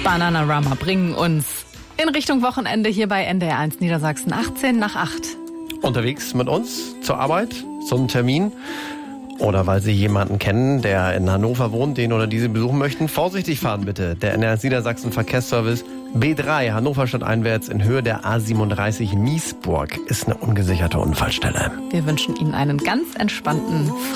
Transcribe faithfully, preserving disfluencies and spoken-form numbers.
Bananarama bringen uns in Richtung Wochenende hier bei N D R eins Niedersachsen, achtzehn nach acht. Unterwegs mit uns zur Arbeit, zum Termin oder weil Sie jemanden kennen, der in Hannover wohnt, den oder die Sie besuchen möchten. Vorsichtig fahren bitte. Der N D R eins Niedersachsen Verkehrsservice B drei, Hannover stadteinwärts in Höhe der A siebenunddreißig Miesburg, ist eine ungesicherte Unfallstelle. Wir wünschen Ihnen einen ganz entspannten